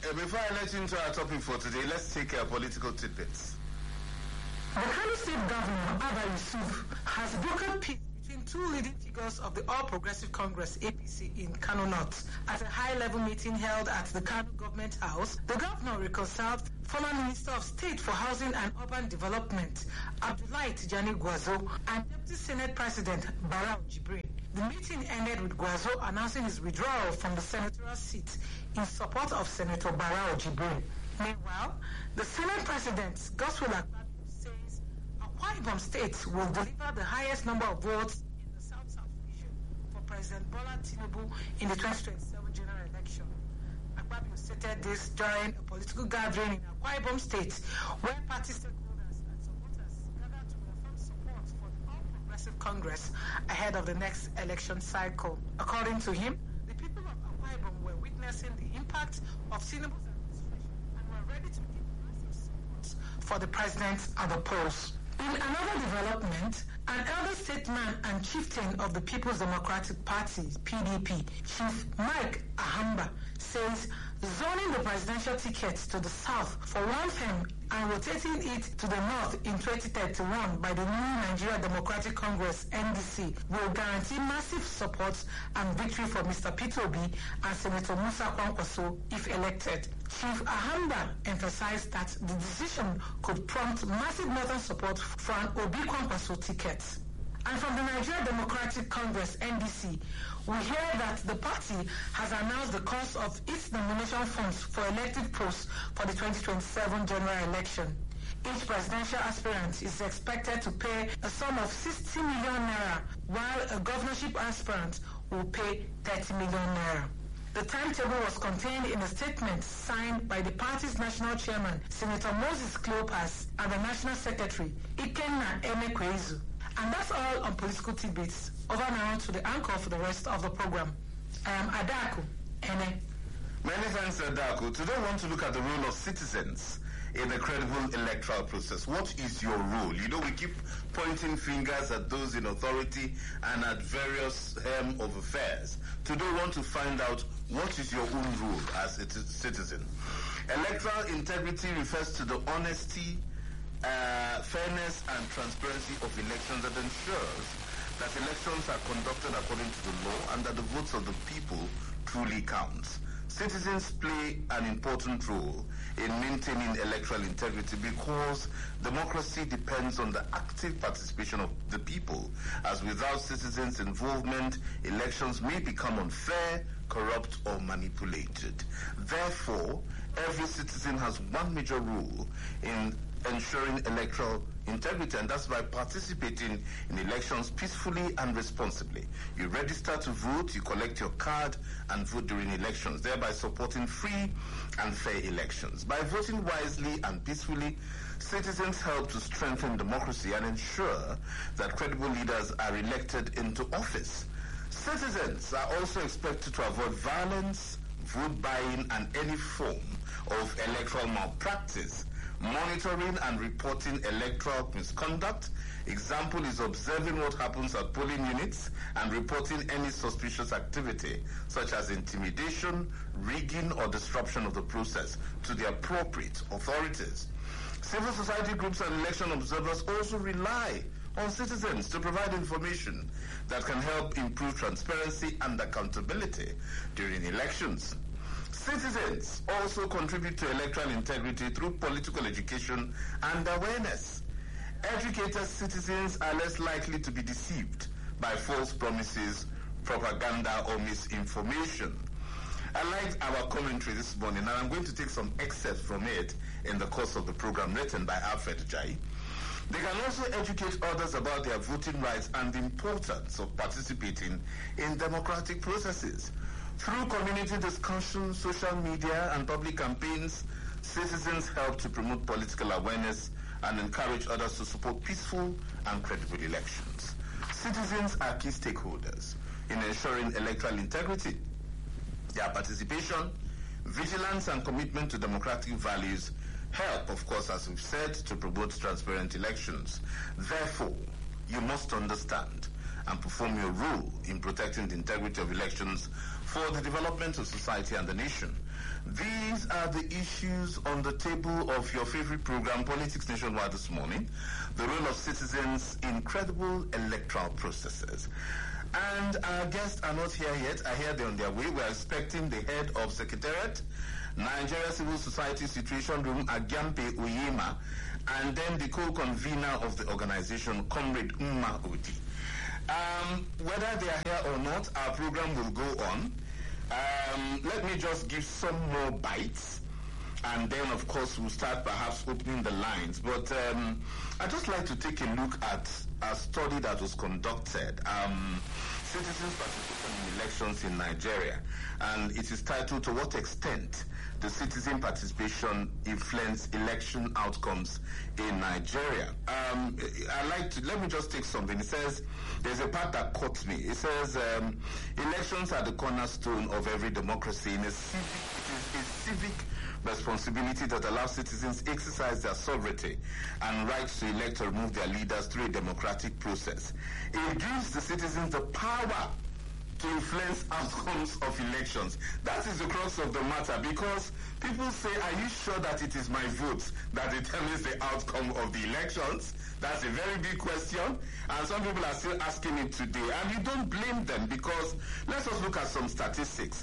Before I let you into our topic for today, let's take our political tidbits. The Kano State Governor, Abba Yusuf, has broken peace between two leading figures of the All Progressive Congress, APC, in Kano North. At a high-level meeting held at the Kano Government House, the governor reconciled former Minister of State for Housing and Urban Development, Abdullahi Tijani Gwazo, and Deputy Senate President, Barau Jibrin. The meeting ended with Gwazo announcing his withdrawal from the senatorial seat in support of Senator Barau Jibrin. Meanwhile, the Senate President, Godswill Akpabio, says Akwa Ibom State will deliver the highest number of votes in the South-South region for President Bola Tinubu in the 2027 general election. Akpabio stated this during a political gathering in Akwa Ibom State, where party stakeholders and supporters gathered to affirm support for the All Progressive Congress ahead of the next election cycle. According to him, the people of Akwa Ibom were witnessing the impact of Tinubu's administration and were ready to give massive support for the president at the polls. In another development, an elder statesman and chieftain of the People's Democratic Party, PDP, Chief Mike Ahamba, says zoning the presidential ticket to the south for one term and rotating it to the north in 2031 by the new Nigeria Democratic Congress, NDC, will guarantee massive support and victory for Mr. Peter Obi and Senator Musa Kwankwaso if elected. Chief Ahamba emphasized that the decision could prompt massive northern support for an Obi Kwankwaso ticket. And from the Nigeria Democratic Congress, NDC, we hear that the party has announced the cost of its nomination funds for elective posts for the 2027 general election. Each presidential aspirant is expected to pay a sum of 60 million naira, while a governorship aspirant will pay 30 million naira. The timetable was contained in a statement signed by the party's national chairman, Senator Moses Cleopas, and the national secretary, Ikenna Emekwezu. And that's all on political tidbits. Over now to the anchor for the rest of the program. I am Adaku Ene. Many thanks, Adaku. Today we want to look at the role of citizens in a credible electoral process. What is your role? You know, we keep pointing fingers at those in authority and at various of affairs. Today we want to find out what is your own role as a citizen. Electoral integrity refers to the honesty, fairness and transparency of elections that ensures that elections are conducted according to the law and that the votes of the people truly count. Citizens play an important role in maintaining electoral integrity because democracy depends on the active participation of the people, as without citizens' involvement, elections may become unfair, corrupt, or manipulated. Therefore, every citizen has one major role in ensuring electoral integrity, and that's by participating in elections peacefully and responsibly. You register to vote, you collect your card, and vote during elections, thereby supporting free and fair elections. By voting wisely and peacefully, citizens help to strengthen democracy and ensure that credible leaders are elected into office. Citizens are also expected to avoid violence, vote buying, and any form of electoral malpractice. Monitoring and reporting electoral misconduct. Example is observing what happens at polling units and reporting any suspicious activity, such as intimidation, rigging, or disruption of the process to the appropriate authorities. Civil society groups and election observers also rely on citizens to provide information that can help improve transparency and accountability during elections. Citizens also contribute to electoral integrity through political education and awareness. Educated citizens are less likely to be deceived by false promises, propaganda, or misinformation. I liked our commentary this morning, and I'm going to take some excerpts from it in the course of the program, written by Alfred Jai. They can also educate others about their voting rights and the importance of participating in democratic processes. Through community discussion, social media, and public campaigns, citizens help to promote political awareness and encourage others to support peaceful and credible elections. Citizens are key stakeholders in ensuring electoral integrity. Their participation, vigilance, and commitment to democratic values help, of course, as we've said, to promote transparent elections. Therefore, you must understand and perform your role in protecting the integrity of elections for the development of society and the nation. These are the issues on the table of your favorite program, Politics Nationwide, this morning. The role of citizens in credible electoral processes. And our guests are not here yet. I hear they're on their way. We're expecting the head of Secretariat, Nigeria Civil Society Situation Room, Agyampe Uyema, and then the co-convener of the organization, Comrade Umma Udi. Whether they are here or not, our program will go on. Let me just give some more bites, and then, of course, we'll start perhaps opening the lines. But I'd just like to take a look at a study that was conducted, Citizens' Participation in Elections in Nigeria, and it is titled, To What Extent the Citizen Participation Influence Election Outcomes in Nigeria. Let me just take something. It says, there's a part that caught me. It says, elections are the cornerstone of every democracy. It is a civic responsibility that allows citizens to exercise their sovereignty and rights to elect or remove their leaders through a democratic process. It gives the citizens the power to influence outcomes of elections. That is the crux of the matter, because people say, are you sure that it is my vote that determines the outcome of the elections? That's a very big question, and some people are still asking it today. And you don't blame them, because let us look at some statistics.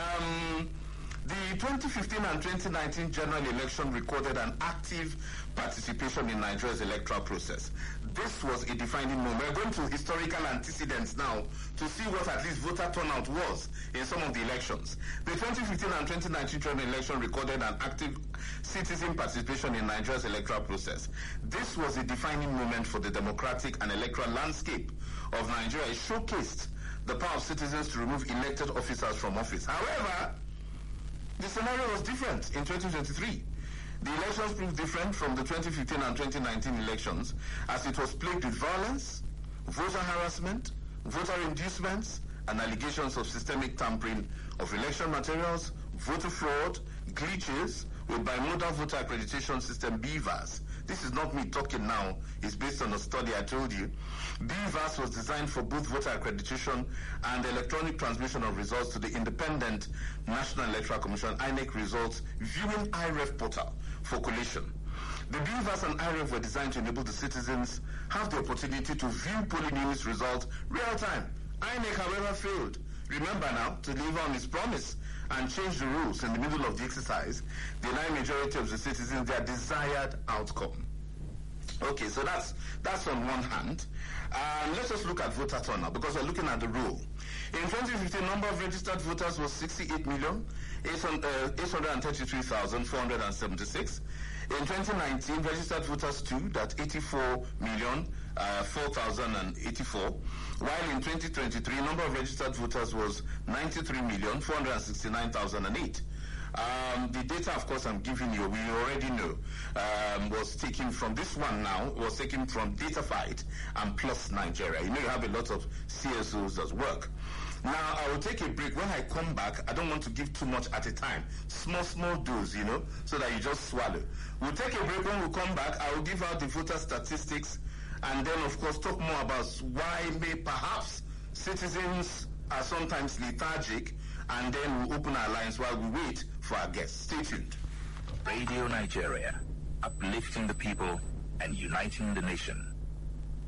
The 2015 and 2019 general election recorded an active participation in Nigeria's electoral process. This was a defining moment. We're going to historical antecedents now to see what at least voter turnout was in some of the elections. The 2015 and 2019 general election recorded an active citizen participation in Nigeria's electoral process. This was a defining moment for the democratic and electoral landscape of Nigeria. It showcased the power of citizens to remove elected officers from office. However, the scenario was different in 2023. The elections proved different from the 2015 and 2019 elections, as it was plagued with violence, voter harassment, voter inducements, and allegations of systemic tampering of election materials, voter fraud, glitches with bimodal voter accreditation system, BVAS. This is not me talking now. It's based on a study I told you. BVAS was designed for both voter accreditation and electronic transmission of results to the Independent National Electoral Commission, INEC results, viewing IREF portal for collation. The BVAS and IREF were designed to enable the citizens have the opportunity to view polling units results real time. INEC, however, failed. Remember now, to deliver on its promise and change the rules in the middle of the exercise, denying majority of the citizens their desired outcome. Okay, so that's on one hand. Let's just look at voter turnout, because we're looking at the rule. In 2015, number of registered voters was 68,833,476. In 2019, registered voters stood at 84,004,084, while in 2023, number of registered voters was 93,469,008. The data, of course, I'm giving you, we already know, was taken from this one now, was taken from DataFight and Plus Nigeria. You know, you have a lot of CSOs that work. Now, I will take a break. When I come back, I don't want to give too much at a time. Small dose, you know, so that you just swallow. We'll take a break. When we come back, I will give out the voter statistics, and then, of course, talk more about why perhaps citizens are sometimes lethargic, and then we'll open our lines while we wait for our guests. Stay tuned. Radio Nigeria, uplifting the people and uniting the nation.